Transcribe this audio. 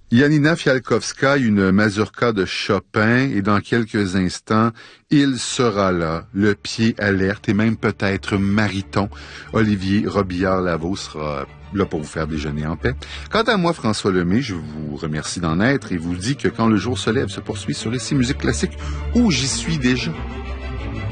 Janina Fialkowska, une mazurka de Chopin, et dans quelques instants, il sera là, le pied alerte et même peut-être mariton. Olivier Robillard-Lavaux sera là pour vous faire déjeuner en paix. Quant à moi, François Lemay, je vous remercie d'en être et vous dis que quand le jour se lève se poursuit sur les Musique Classique où j'y suis déjà.